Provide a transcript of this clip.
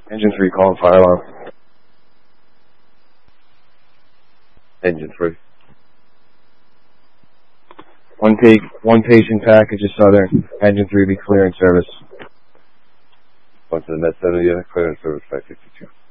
Engine 3, calling fire alarm. Engine 3. One patient package of Southern. Engine 3 be clear in service. Onto the Med Center unit, clear in service 562.